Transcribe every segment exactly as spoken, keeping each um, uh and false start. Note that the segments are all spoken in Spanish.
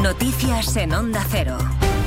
Noticias en Onda Cero.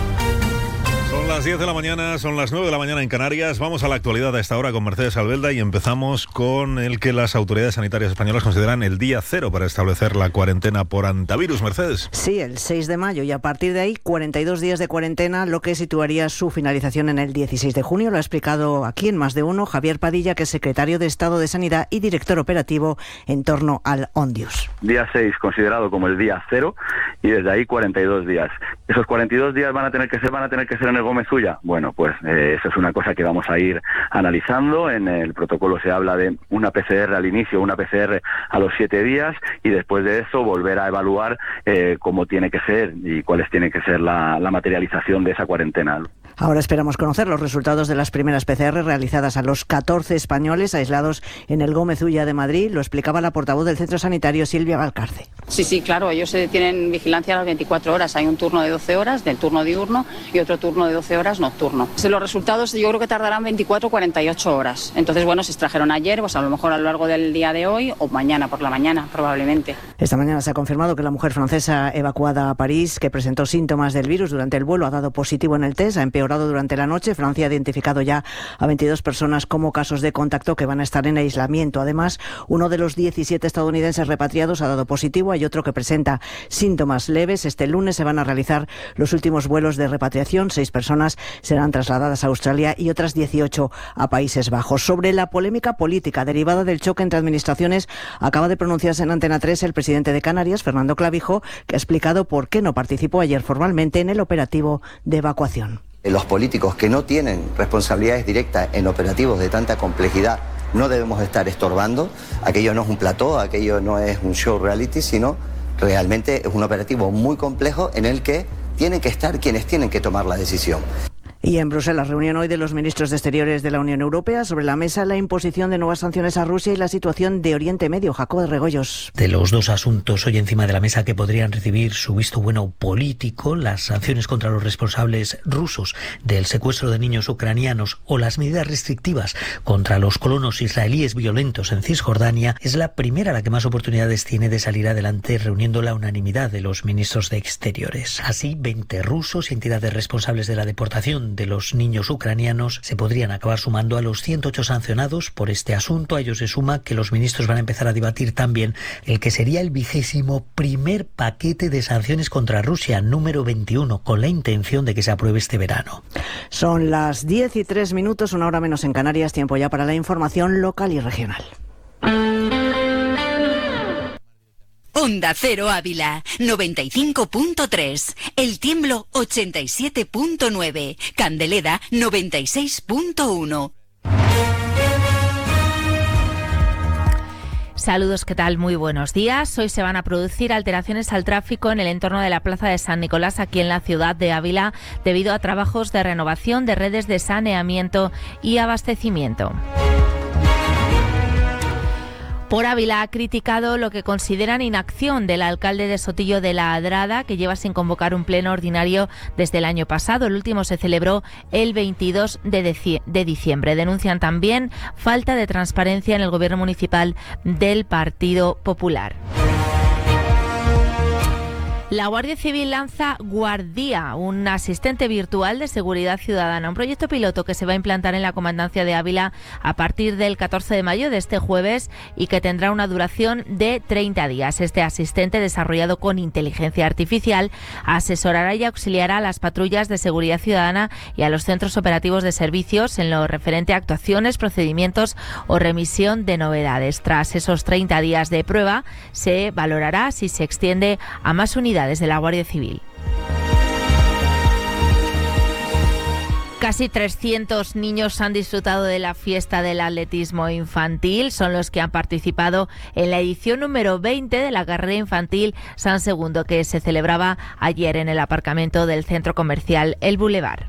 Son las diez de la mañana, son las nueve de la mañana en Canarias. Vamos a la actualidad a esta hora con Mercedes Albelda y empezamos con el que las autoridades sanitarias españolas consideran el día cero para establecer la cuarentena por hantavirus. Mercedes. Sí, el seis de mayo y a partir de ahí cuarenta y dos días de cuarentena, lo que situaría su finalización en el dieciséis de junio. Lo ha explicado aquí en Más de Uno Javier Padilla, que es secretario de Estado de Sanidad y director operativo en torno al Ondius. Día seis considerado como el día cero y desde ahí cuarenta y dos días. Esos cuarenta y dos días van a tener que ser, van a tener que ser en el Gómez Ulla. Bueno, pues eh, eso es una cosa que vamos a ir analizando. En el protocolo se habla de una P C R al inicio, una P C R a los siete días y después de eso volver a evaluar eh, cómo tiene que ser y cuáles tiene que ser la, la materialización de esa cuarentena. Ahora esperamos conocer los resultados de las primeras P C R realizadas a los catorce españoles aislados en el Gómez Ulla de Madrid. Lo explicaba la portavoz del centro sanitario, Silvia Valcarce. Sí, sí, claro, ellos tienen vigilancia a las veinticuatro horas. Hay un turno de doce horas del turno diurno y otro turno de doce horas nocturno. Los resultados yo creo que tardarán veinticuatro a cuarenta y ocho horas. Entonces, bueno, se extrajeron ayer, pues a lo mejor a lo largo del día de hoy o mañana por la mañana, probablemente. Esta mañana se ha confirmado que la mujer francesa evacuada a París, que presentó síntomas del virus durante el vuelo, ha dado positivo en el test, ha empeorado durante la noche. Francia ha identificado ya a veintidós personas como casos de contacto que van a estar en aislamiento. Además, uno de los diecisiete estadounidenses repatriados ha dado positivo. Hay otro que presenta síntomas leves. Este lunes se van a realizar los últimos vuelos de repatriación. Seis personas serán trasladadas a Australia y otras dieciocho a Países Bajos. Sobre la polémica política derivada del choque entre administraciones, acaba de pronunciarse en Antena tres el presidente de Canarias, Fernando Clavijo, que ha explicado por qué no participó ayer formalmente en el operativo de evacuación. Los políticos que no tienen responsabilidades directas en operativos de tanta complejidad no debemos estar estorbando. Aquello no es un plató, aquello no es un show reality, sino realmente es un operativo muy complejo en el que tienen que estar quienes tienen que tomar la decisión. Y en Bruselas, reunión hoy de los ministros de Exteriores de la Unión Europea. Sobre la mesa, la imposición de nuevas sanciones a Rusia y la situación de Oriente Medio. Jacobo de Regoyos. De los dos asuntos hoy encima de la mesa que podrían recibir su visto bueno político, las sanciones contra los responsables rusos del secuestro de niños ucranianos o las medidas restrictivas contra los colonos israelíes violentos en Cisjordania, es la primera la que más oportunidades tiene de salir adelante reuniendo la unanimidad de los ministros de Exteriores. Así, veinte rusos y entidades responsables de la deportación de los niños ucranianos se podrían acabar sumando a los ciento ocho sancionados por este asunto. A ello se suma que los ministros van a empezar a debatir también el que sería el vigésimo primer paquete de sanciones contra Rusia, número veintiuno, con la intención de que se apruebe este verano. Son las diez y tres minutos, una hora menos en Canarias, tiempo ya para la información local y regional. Onda Cero Ávila, noventa y cinco punto tres. El Tiemblo, ochenta y siete punto nueve. Candelera, noventa y seis punto uno. Saludos, ¿qué tal? Muy buenos días. Hoy se van a producir alteraciones al tráfico en el entorno de la Plaza de San Nicolás, aquí en la ciudad de Ávila, debido a trabajos de renovación de redes de saneamiento y abastecimiento. Por Ávila ha criticado lo que consideran inacción del alcalde de Sotillo de la Adrada, que lleva sin convocar un pleno ordinario desde el año pasado. El último se celebró el veintidós de diciembre. Denuncian también falta de transparencia en el gobierno municipal del Partido Popular. La Guardia Civil lanza Guardia, un asistente virtual de seguridad ciudadana, un proyecto piloto que se va a implantar en la Comandancia de Ávila a partir del catorce de mayo de este jueves y que tendrá una duración de treinta días. Este asistente, desarrollado con inteligencia artificial, asesorará y auxiliará a las patrullas de seguridad ciudadana y a los centros operativos de servicios en lo referente a actuaciones, procedimientos o remisión de novedades. Tras esos treinta días de prueba, se valorará si se extiende a más unidades de la Guardia Civil. Casi trescientos niños han disfrutado de la fiesta del atletismo infantil. Son los que han participado en la edición número veinte de la carrera infantil San Segundo, que se celebraba ayer en el aparcamiento del centro comercial El Boulevard.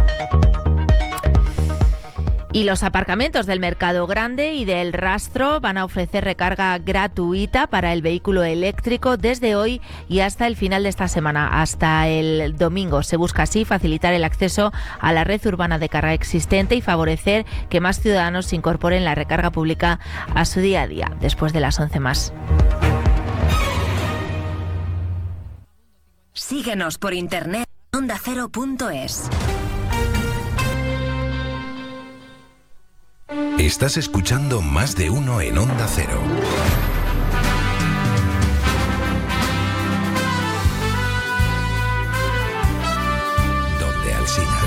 Y los aparcamientos del Mercado Grande y del Rastro van a ofrecer recarga gratuita para el vehículo eléctrico desde hoy y hasta el final de esta semana, hasta el domingo. Se busca así facilitar el acceso a la red urbana de carga existente y favorecer que más ciudadanos se incorporen la recarga pública a su día a día. Después de las once más. Síguenos por internet onda cero punto es. Estás escuchando Más de Uno en Onda Cero. Donde Alsina.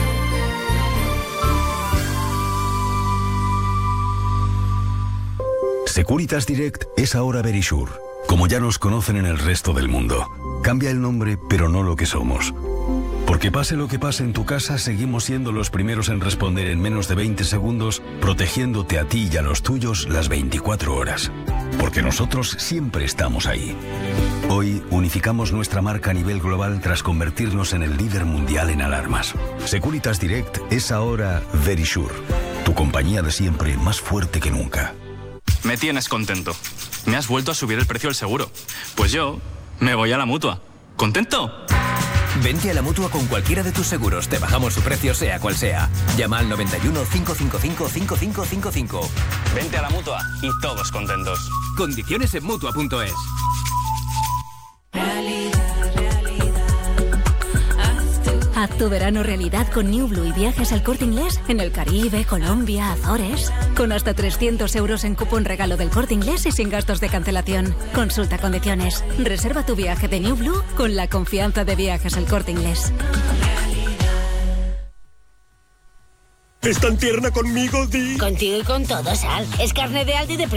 Securitas Direct es ahora Verisure, como ya nos conocen en el resto del mundo. Cambia el nombre, pero no lo que somos. Porque pase lo que pase en tu casa, seguimos siendo los primeros en responder en menos de veinte segundos, protegiéndote a ti y a los tuyos las veinticuatro horas. Porque nosotros siempre estamos ahí. Hoy unificamos nuestra marca a nivel global tras convertirnos en el líder mundial en alarmas. Securitas Direct es ahora Verisure, tu compañía de siempre más fuerte que nunca. Me tienes contento. Me has vuelto a subir el precio del seguro. Pues yo me voy a la Mutua. ¿Contento? Vente a la Mutua con cualquiera de tus seguros. Te bajamos su precio sea cual sea. Llama al noventa y uno, cinco cinco cinco, cinco cinco cinco cinco. Vente a la Mutua y todos contentos. Condiciones en Mutua punto es. Haz tu verano realidad con New Blue y viajes al Corte Inglés en el Caribe, Colombia, Azores. Con hasta trescientos euros en cupón regalo del Corte Inglés y sin gastos de cancelación. Consulta condiciones. Reserva tu viaje de New Blue con la confianza de viajes al Corte Inglés. ¿Es tan tierna conmigo, Di? Contigo y con todo, Sal. Es carne de Aldi de